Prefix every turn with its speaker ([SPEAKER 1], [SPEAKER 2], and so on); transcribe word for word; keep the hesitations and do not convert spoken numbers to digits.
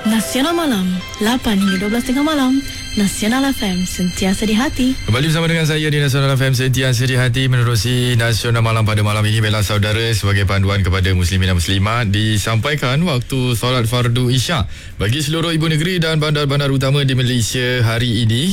[SPEAKER 1] Nasional Malam, lapan hingga dua belas tengah malam. Nasional F M, sentiasa di hati.
[SPEAKER 2] Kembali bersama dengan saya di Nasional F M, sentiasa di hati. Menerusi Nasional Malam pada malam ini, bela saudara sebagai panduan kepada muslimin dan muslimat, disampaikan waktu solat fardu Isyak bagi seluruh ibu negeri dan bandar-bandar utama di Malaysia hari ini.